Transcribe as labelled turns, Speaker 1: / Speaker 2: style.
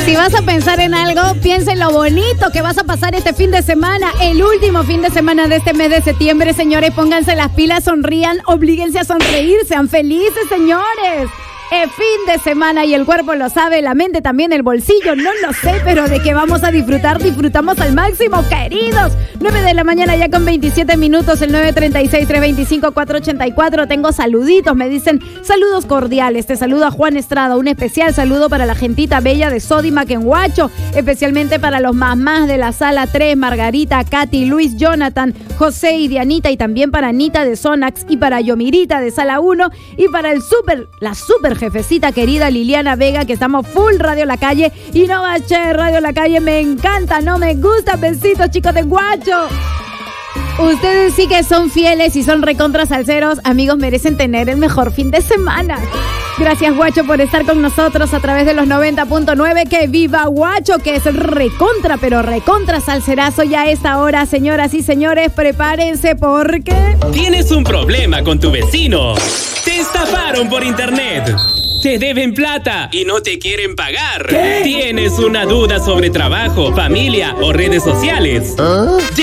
Speaker 1: Si vas a pensar en algo, piensa en lo bonito que vas a pasar este fin de semana, el último fin de semana de este mes de septiembre, señores. Pónganse las pilas, sonrían, oblíguense a sonreír, sean felices, señores. Es fin de semana y el cuerpo lo sabe, la mente también, el bolsillo, no lo sé, pero de que vamos a disfrutar, disfrutamos al máximo, queridos. 9 de la mañana ya con 27 minutos, el 936-325-484. Tengo saluditos, me dicen saludos cordiales. Te saludo a Juan Estrada, un especial saludo para la gentita bella de Sodimac en Huacho, especialmente para los mamás de la sala 3, Margarita, Katy, Luis, Jonathan, José y Dianita, y también para Anita de Sonax y para Yomirita de sala 1 y para la super jefecita querida Liliana Vega, que estamos full Radio La Calle y no bache Radio La Calle, me encanta, no me gusta. Besitos, chicos de Guacho. Ustedes sí que son fieles y son recontra salseros, amigos, merecen tener el mejor fin de semana. Gracias, Guacho, por estar con nosotros a través de los 90.9. Que viva Guacho, que es recontra, pero recontra salserazo. Ya a esta hora, señoras y señores, prepárense porque...
Speaker 2: ¿Tienes un problema con tu vecino? Te estafaron por internet. Te deben plata y no te quieren pagar. ¿Qué? ¿Tienes una duda sobre trabajo, familia o redes sociales?